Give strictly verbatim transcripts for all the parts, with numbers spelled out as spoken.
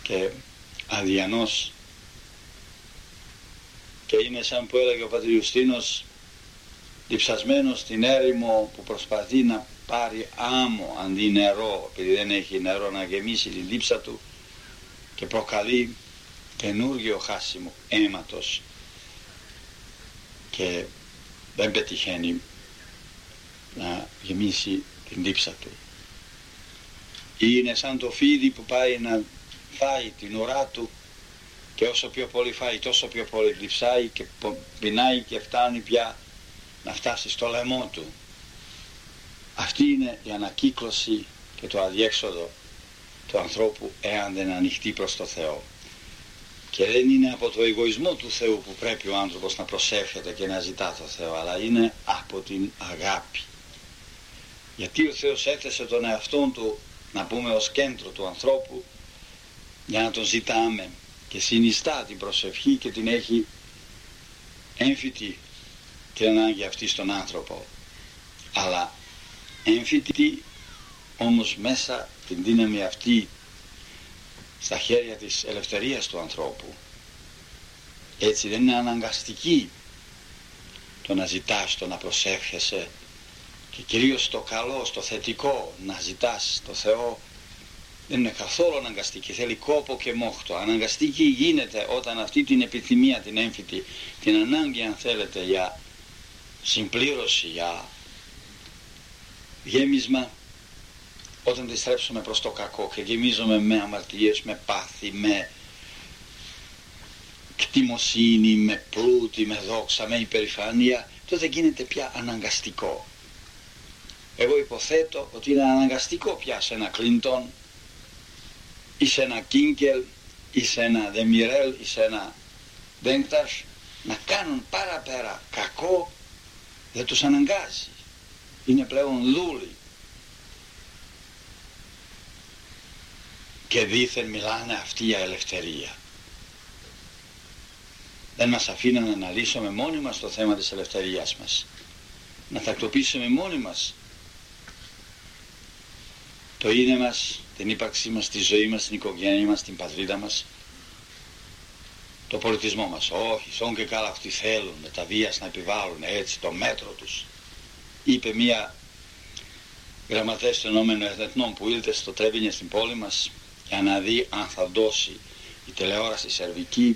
και αδιανός, και είναι σαν που έλεγε ο πατήρ Ιουστίνος, διψασμένος στην έρημο που προσπαθεί να πάρει άμμο αντί νερό, επειδή δεν έχει νερό να γεμίσει την δίψα του, και προκαλεί καινούργιο χάσιμο αίματος και δεν πετυχαίνει να γεμίσει την δίψα του. Ή είναι σαν το φίδι που πάει να φάει την ουρά του και όσο πιο πολύ φάει τόσο πιο πολύ διψάει και πεινάει και φτάνει πια να φτάσει στο λαιμό του. Αυτή είναι η ανακύκλωση και το αδιέξοδο του ανθρώπου εάν δεν ανοιχτεί προς το Θεό. Και δεν είναι από το εγωισμό του Θεού που πρέπει ο άνθρωπος να προσεύχεται και να ζητά το Θεό, αλλά είναι από την αγάπη. Γιατί ο Θεός έθεσε τον εαυτόν του, να πούμε, ως κέντρο του ανθρώπου για να τον ζητάμε, και συνιστά την προσευχή και την έχει έμφυτη την ανάγκη αυτή στον άνθρωπο, αλλά έμφυτη όμως μέσα την δύναμη αυτή στα χέρια της ελευθερίας του ανθρώπου. Έτσι δεν είναι αναγκαστική το να ζητάς, το να προσεύχεσαι, και κυρίως το καλό, στο θετικό, να ζητάς το Θεό, δεν είναι καθόλου αναγκαστική, θέλει κόπο και μόχτο. Αναγκαστική γίνεται όταν αυτή την επιθυμία, την έμφυτη, την ανάγκη αν θέλετε για συμπλήρωση, για γέμισμα, όταν τη στρέψουμε προς το κακό και γεμίζουμε με αμαρτίες, με πάθη, με κτημοσύνη, με πλούτη, με δόξα, με υπερηφάνεια, τότε γίνεται πια αναγκαστικό. Εγώ υποθέτω ότι είναι αναγκαστικό πια σε ένα Κλίντον ή σε ένα Κίνκελ ή σε ένα Δεμιρέλ ή σε ένα Ντέγκταρς να κάνουν παραπέρα κακό, δεν τους αναγκάζει. Είναι πλέον δούλοι. Και δήθεν μιλάνε αυτοί για ελευθερία. Δεν μας αφήνουν να αναλύσουμε μόνοι μας το θέμα της ελευθερίας μας. Να τακτοποιήσουμε μόνοι μας το είναι μας, την ύπαρξή μας, τη ζωή μας, την οικογένεια μας, την πατρίδα μας, το πολιτισμό μας. Όχι, σόν και καλά αυτοί θέλουν με τα βίας να επιβάλλουν έτσι το μέτρο τους. Είπε μία γραμματέας των Ηνωμένων Εθνών που ήλθε στο Τρέβινιε στην πόλη μας για να δει αν θα δώσει η τηλεόραση σερβική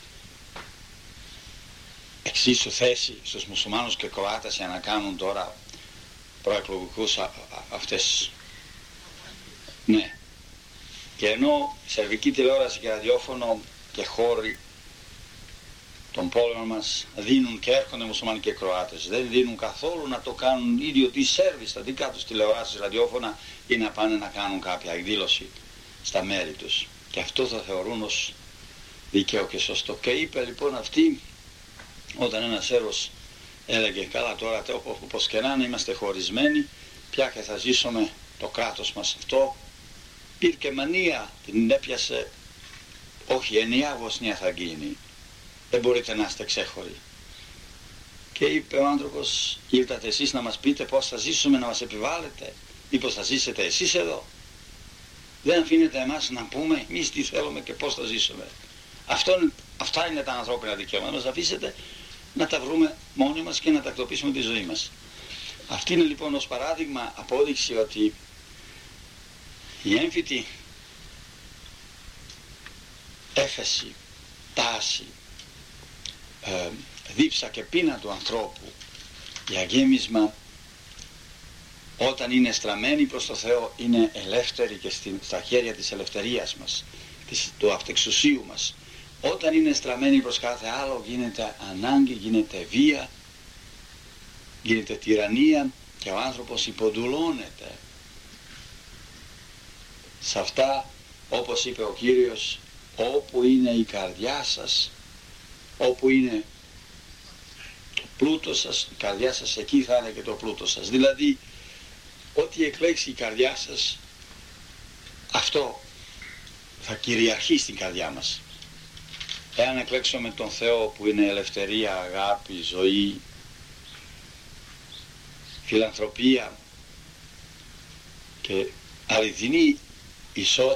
εξίσου θέση στους μουσουλμάνους και Κροάτες για να κάνουν τώρα προεκλογικούς αυτές. Ναι. Και ενώ η σερβική τηλεόραση και ραδιόφωνο και χώροι των πόλεων μας δίνουν και έρχονται μουσουλμάνοι και Κροάτες, δεν δίνουν καθόλου να το κάνουν οι ίδιοι οι Σέρβοι στα δικά τους τηλεοράσεις, ραδιόφωνα, ή να πάνε να κάνουν κάποια εκδήλωση στα μέρη τους. Και αυτό θα θεωρούν ως δίκαιο και σωστό. Και είπε λοιπόν αυτή, όταν ένας Σέρβος έλεγε καλά τώρα όπως και να είναι είμαστε χωρισμένοι, πια και θα ζήσουμε το κράτος μας αυτό, πήρε μανία, την έπιασε, όχι ενιαία Βοσνία θα γίνει, δεν μπορείτε να είστε ξέχωροι. Και είπε ο άνθρωπος, ήρθατε εσείς να μας πείτε πώς θα ζήσουμε, να μας επιβάλλετε, μήπως θα ζήσετε εσείς εδώ. Δεν αφήνετε εμάς να πούμε εμείς τι θέλουμε και πώς θα ζήσουμε. Αυτό, αυτά είναι τα ανθρώπινα δικαιώματα, μας αφήσετε να τα βρούμε μόνοι μας και να τακτοποιήσουμε τη ζωή μας. Αυτή είναι λοιπόν ως παράδειγμα απόδειξη ότι η έμφυτη έφεση, τάση, ε, δίψα και πείνα του ανθρώπου για γέμισμα, όταν είναι στραμμένη προς το Θεό, είναι ελεύθερη και στην, στα χέρια της ελευθερίας μας, της, του αυτεξουσίου μας. Όταν είναι στραμμένη προς κάθε άλλο γίνεται ανάγκη, γίνεται βία, γίνεται τυραννία και ο άνθρωπος υποδουλώνεται. Σε αυτά, όπως είπε ο Κύριος, όπου είναι η καρδιά σας, όπου είναι το πλούτο σας, η καρδιά σας, εκεί θα είναι και το πλούτο σας. Δηλαδή, ό,τι εκλέξει η καρδιά σας, αυτό θα κυριαρχεί στην καρδιά μας. Εάν εκλέξουμε τον Θεό που είναι ελευθερία, αγάπη, ζωή, φιλανθρωπία και αληθινή ισότητα,